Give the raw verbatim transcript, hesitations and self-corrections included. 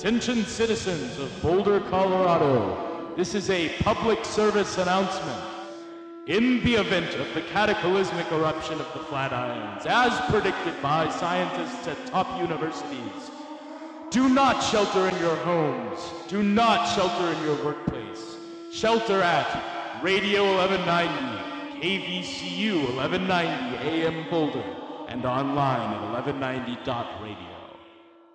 Attention citizens of Boulder, Colorado. This is a public service announcement. In the event of the cataclysmic eruption of the Flatirons, as predicted by scientists at top universities, do not shelter in your homes. Do not shelter in your workplace. Shelter at Radio eleven ninety, K V C U eleven ninety A M Boulder, and online at eleven ninety dot radio.